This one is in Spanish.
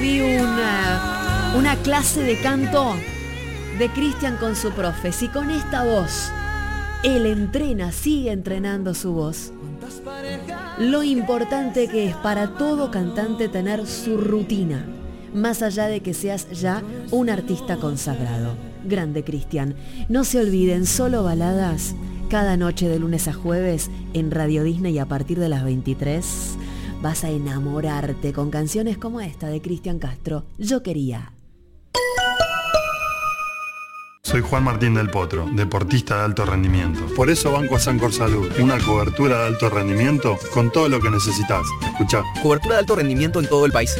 vi una clase de canto de Cristian con su profe. Si con esta voz él entrena, sigue entrenando su voz, lo importante que es para todo cantante tener su rutina, más allá de que seas ya un artista consagrado. Grande Cristian. No se olviden, Solo Baladas, cada noche de lunes a jueves en Radio Disney a partir de las 23. Vas a enamorarte con canciones como esta de Cristian Castro, Yo Quería. Soy Juan Martín del Potro, deportista de alto rendimiento. Por eso banco a Sancor Salud, una cobertura de alto rendimiento con todo lo que necesitas. Escuchá. Cobertura de alto rendimiento en todo el país.